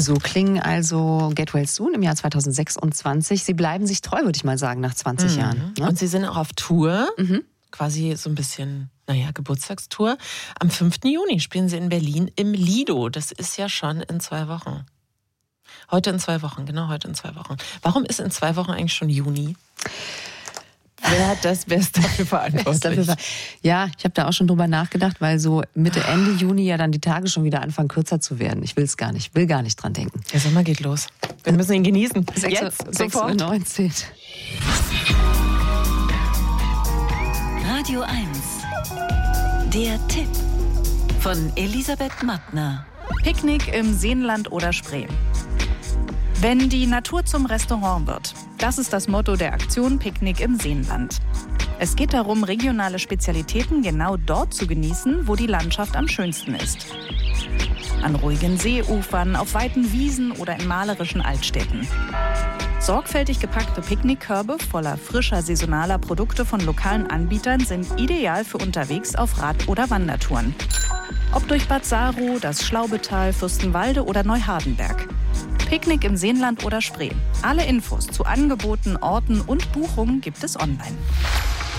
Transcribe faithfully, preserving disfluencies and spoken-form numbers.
So klingen also Get Well Soon im Jahr zweitausendsechsundzwanzig. Sie bleiben sich treu, würde ich mal sagen, nach zwanzig mhm. Jahren. Ne? Und Sie sind auch auf Tour, mhm. quasi so ein bisschen, naja, Geburtstagstour. Am fünften Juni spielen Sie in Berlin im Lido. Das ist ja schon in zwei Wochen. Heute in zwei Wochen, genau, heute in zwei Wochen. Warum ist in zwei Wochen eigentlich schon Juni? Wer hat das, wer ist dafür verantwortlich? Ja, ich habe da auch schon drüber nachgedacht, weil so Mitte, Ende Juni ja dann die Tage schon wieder anfangen, kürzer zu werden. Ich will es gar nicht, will gar nicht dran denken. Der Sommer geht los. Wir müssen ihn genießen. Jetzt, sofort. neunzehn Radio eins. Der Tipp von Elisabeth Mattner. Picknick im Seenland oder Spree. Wenn die Natur zum Restaurant wird. Das ist das Motto der Aktion Picknick im Seenland. Es geht darum, regionale Spezialitäten genau dort zu genießen, wo die Landschaft am schönsten ist. An ruhigen Seeufern, auf weiten Wiesen oder in malerischen Altstädten. Sorgfältig gepackte Picknickkörbe voller frischer saisonaler Produkte von lokalen Anbietern sind ideal für unterwegs auf Rad- oder Wandertouren. Ob durch Bad Saro, das Schlaubetal, Fürstenwalde oder Neuhardenberg. Picknick im Seenland oder Spree. Alle Infos zu Angeboten, Orten und Buchungen gibt es online.